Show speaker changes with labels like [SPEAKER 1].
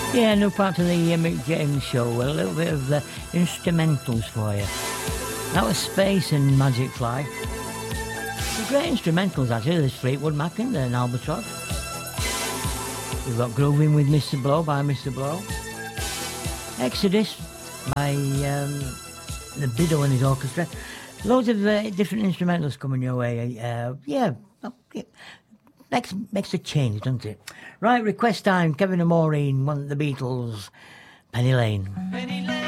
[SPEAKER 1] Yeah, no part of the Mick James show. A little bit of the instrumentals for you. That was Space and Magic Fly. The great instrumentals, actually. There's Fleetwood Mac in there and Albatross. You've got Grooving with Mr. Blow by Mr. Blow. Exodus by the Biddle and his orchestra. Loads of different instrumentals coming your way. Makes a change, doesn't it? Right, request time. Kevin and Maureen want the Beatles. Penny Lane. Penny Lane.